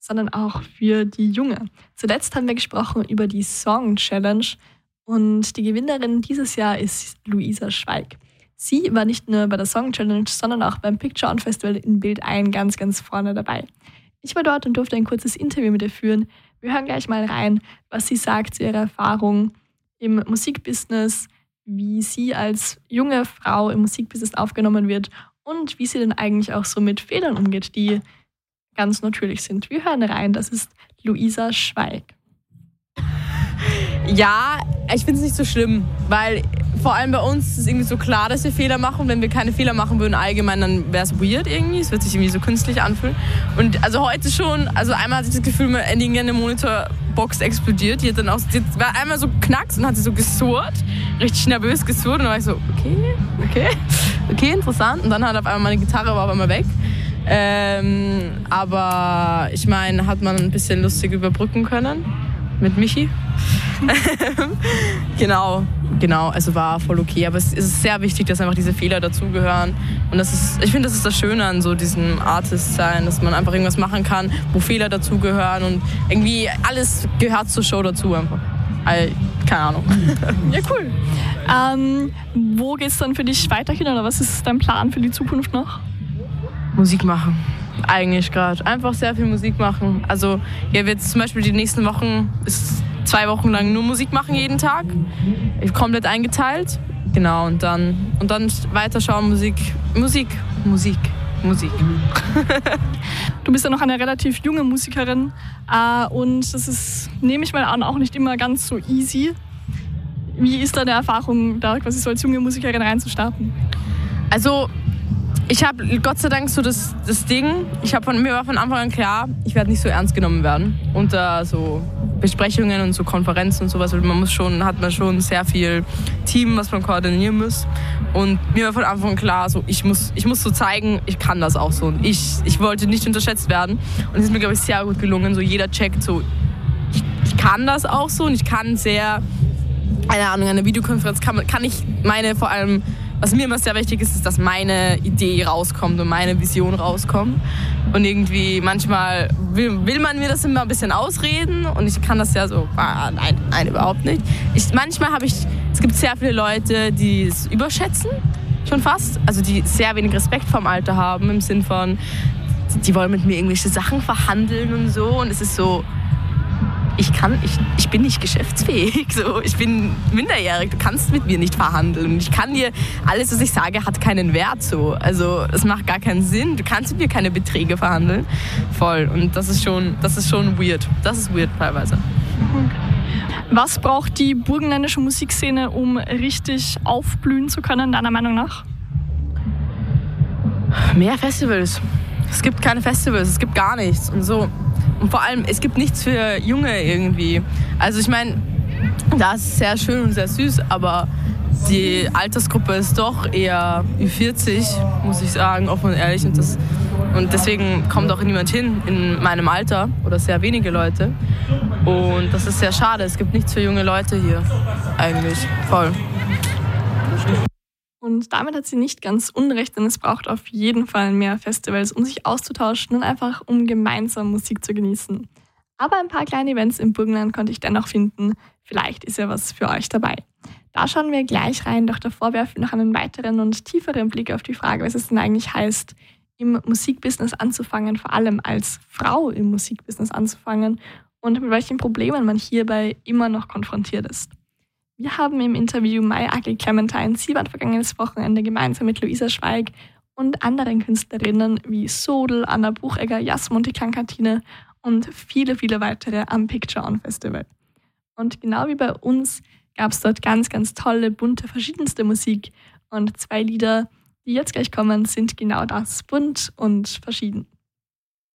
sondern auch für die Junge. Zuletzt haben wir gesprochen über die Song Challenge und die Gewinnerin dieses Jahr ist Luisa Schweig. Sie war nicht nur bei der Song Challenge, sondern auch beim Picture On Festival in Bild ein ganz vorne dabei. Ich war dort und durfte ein kurzes Interview mit ihr führen. Wir hören gleich mal rein, was sie sagt zu ihrer Erfahrung im Musikbusiness, wie sie als junge Frau im Musikbusiness aufgenommen wird und wie sie denn eigentlich auch so mit Fehlern umgeht, die ganz natürlich sind. Wir hören rein, das ist Luisa Schweig. Ja, ich finde es nicht so schlimm, weil vor allem bei uns ist es irgendwie so klar, dass wir Fehler machen. Wenn wir keine Fehler machen würden allgemein, dann wäre es weird irgendwie. Es wird sich irgendwie so künstlich anfühlen. Und also heute schon, also einmal hatte ich das Gefühl, meine Monitorbox explodiert. Die war einmal so knacks und hat sie so gesurrt, richtig nervös gesurrt. Und dann war ich so, okay, interessant. Und dann hat auf einmal meine Gitarre war auf einmal weg. Aber ich meine, hat man ein bisschen lustig überbrücken können mit Michi. Genau, also war voll okay. Aber es ist sehr wichtig, dass einfach diese Fehler dazugehören. Und ich finde, das ist das Schöne an so diesem Artist-Sein, dass man einfach irgendwas machen kann, wo Fehler dazugehören und irgendwie alles gehört zur Show dazu einfach. Keine Ahnung. Ja, cool. Wo geht's dann für dich weiterhin oder was ist dein Plan für die Zukunft noch? Musik machen. Eigentlich gerade. Einfach sehr viel Musik machen. Also ja, wir jetzt zum Beispiel die nächsten Wochen ist 2 Wochen lang nur Musik machen jeden Tag. Komplett eingeteilt. Genau, und dann weiterschauen, Musik. Du bist ja noch eine relativ junge Musikerin und das ist, nehme ich mal an, auch nicht immer ganz so easy. Wie ist deine Erfahrung, da quasi so als junge Musikerin reinzustarten? Also ich habe Gott sei Dank so das Ding, mir war von Anfang an klar, ich werde nicht so ernst genommen werden unter so Besprechungen und so Konferenzen und sowas. Hat man schon sehr viel Team, was man koordinieren muss. Und mir war von Anfang an klar, so, ich muss so zeigen, ich kann das auch so. Und ich wollte nicht unterschätzt werden. Und es ist mir, glaube ich, sehr gut gelungen. So jeder checkt so, ich kann das auch so und ich kann sehr, keine Ahnung, eine Videokonferenz kann ich meine vor allem. Was mir immer sehr wichtig ist, dass meine Idee rauskommt und meine Vision rauskommt. Und irgendwie manchmal will man mir das immer ein bisschen ausreden und ich kann das ja so, nein, überhaupt nicht. Es gibt sehr viele Leute, die es überschätzen, schon fast. Also die sehr wenig Respekt vorm Alter haben, im Sinn von, die wollen mit mir irgendwelche Sachen verhandeln und so. Und es ist so, ich bin nicht geschäftsfähig, so. Ich bin minderjährig, du kannst mit mir nicht verhandeln. Ich kann dir, alles, was ich sage, hat keinen Wert, so. Also es macht gar keinen Sinn, du kannst mit mir keine Beträge verhandeln. Voll, und das ist schon weird. Das ist weird teilweise. Was braucht die burgenländische Musikszene, um richtig aufblühen zu können, deiner Meinung nach? Mehr Festivals. Es gibt keine Festivals, es gibt gar nichts und so. Und vor allem, es gibt nichts für Junge irgendwie. Also ich meine, das ist sehr schön und sehr süß, aber die Altersgruppe ist doch eher Ü40, muss ich sagen, offen und ehrlich. Und deswegen kommt auch niemand hin in meinem Alter oder sehr wenige Leute. Und das ist sehr schade, es gibt nichts für junge Leute hier eigentlich. Voll. Und damit hat sie nicht ganz unrecht, denn es braucht auf jeden Fall mehr Festivals, um sich auszutauschen und einfach um gemeinsam Musik zu genießen. Aber ein paar kleine Events im Burgenland konnte ich dennoch finden. Vielleicht ist ja was für euch dabei. Da schauen wir gleich rein, doch davor werfen wir noch einen weiteren und tieferen Blick auf die Frage, was es denn eigentlich heißt, im Musikbusiness anzufangen, vor allem als Frau im Musikbusiness anzufangen und mit welchen Problemen man hierbei immer noch konfrontiert ist. Wir haben im Interview My Ugly Clementine, sie war vergangenes Wochenende gemeinsam mit Luisa Schweig und anderen Künstlerinnen wie Sodel, Anna Buchegger, Jasmin und die Klangkantine und viele weitere am Picture On Festival. Und genau wie bei uns gab es dort ganz tolle, bunte, verschiedenste Musik und 2 Lieder, die jetzt gleich kommen, sind genau das, bunt und verschieden.